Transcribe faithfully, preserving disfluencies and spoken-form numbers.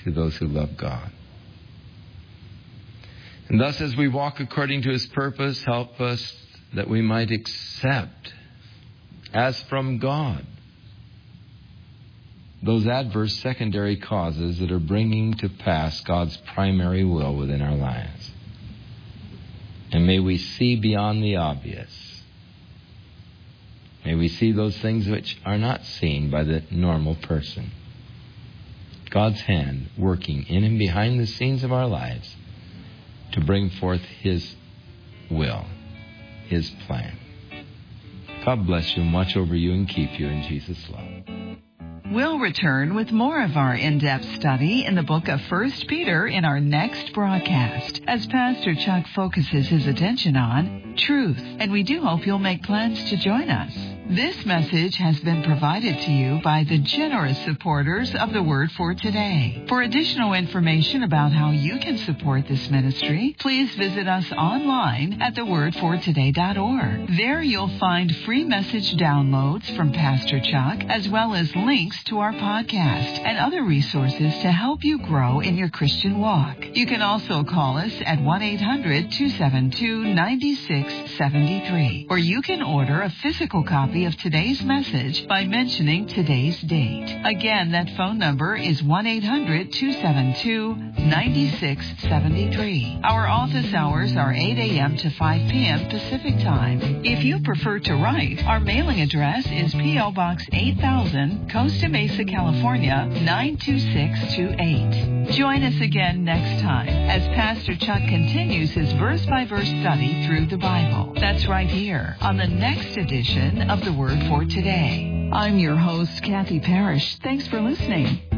to those who love God. And thus, as we walk according to His purpose, help us that we might accept, as from God, those adverse secondary causes that are bringing to pass God's primary will within our lives. And may we see beyond the obvious. May we see those things which are not seen by the normal person. God's hand working in and behind the scenes of our lives to bring forth His will, His plan. God bless you and watch over you and keep you in Jesus' love. We'll return with more of our in-depth study in the book of First Peter in our next broadcast, as Pastor Chuck focuses his attention on truth. And we do hope you'll make plans to join us. This message has been provided to you by the generous supporters of the Word for Today. For additional information about how you can support this ministry, please visit us online at the word for today dot org. There you'll find free message downloads from Pastor Chuck, as well as links to our podcast and other resources to help you grow in your Christian walk. You can also call us at one eight hundred two seven two nine six seven three, or you can order a physical copy of today's message by mentioning today's date. Again, that phone number is one eight hundred two seven two nine six seven three. Our office hours are eight a.m. to five p.m. Pacific Time. If you prefer to write, our mailing address is P O. Box eight thousand, Costa Mesa, California, nine two six two eight. Join us again next time as Pastor Chuck continues his verse-by-verse study through the Bible. That's right here on the next edition of The Word for Today. I'm your host, Kathy Parrish. Thanks for listening.